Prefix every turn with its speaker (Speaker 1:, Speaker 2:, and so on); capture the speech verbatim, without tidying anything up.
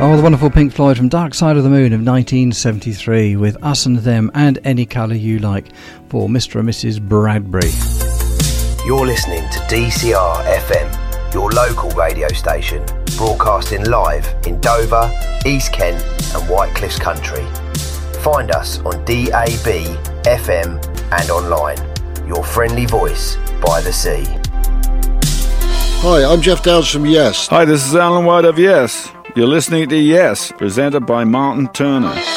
Speaker 1: Oh, the wonderful Pink Floyd from Dark Side of the Moon of nineteen seventy-three with Us and Them and Any Colour You Like for Mister and Missus Bradbury.
Speaker 2: You're listening to D C R F M, your local radio station, broadcasting live in Dover, East Kent and White Cliffs Country. Find us on D A B, F M and online. Your friendly voice by the sea.
Speaker 3: Hi, I'm Jeff Downs from Yes.
Speaker 4: Hi, this is Alan White of Yes. You're listening to Yes, presented by Martin Turner.